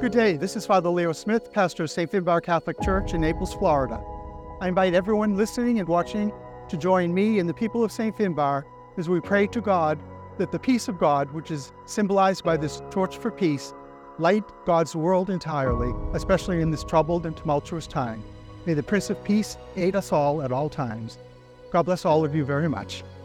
Good day, this is Father Leo Smith, pastor of St. Finbar Catholic Church in Naples, Florida. I invite everyone listening and watching to join me and the people of St. Finbar as we pray to God that the peace of God, which is symbolized by this torch for peace, light God's world entirely, especially in this troubled and tumultuous time. May the Prince of Peace aid us all at all times. God bless all of you very much.